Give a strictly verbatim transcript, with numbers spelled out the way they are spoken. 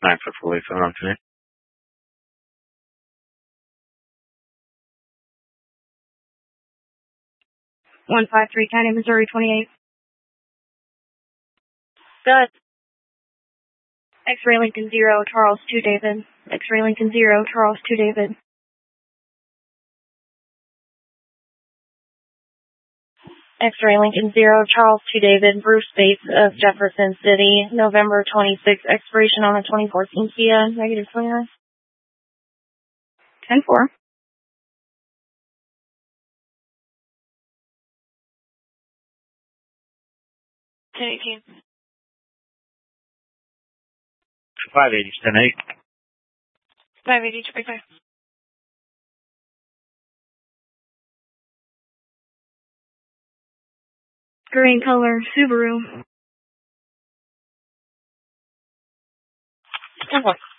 nine foot four phone on today. one five three County, Missouri, twenty-eight. Good. X-ray Lincoln zero, Charles two David. X-ray Lincoln zero, Charles two David. X-ray Lincoln zero, Charles two David, Bruce Bates of Jefferson City, November twenty-sixth, expiration on the twenty fourteen Kia, negative twenty-nine. ten four. ten eighteen. five eighty, ten eight. five eighty, twenty-five. Green color, Subaru. ten four.